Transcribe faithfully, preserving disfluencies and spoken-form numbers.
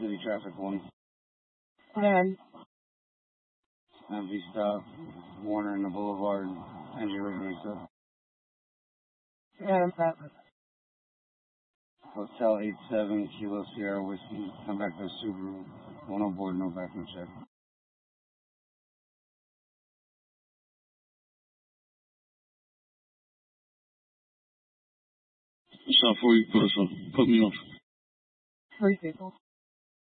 City Traffic one. And M V stop, Warner in the Boulevard, engine rig mix up. and that Hotel eight seven, Kilo Sierra Whiskey, come back to Subaru, one on board, no background check. What's up for you? Put us up. Put me off. three people.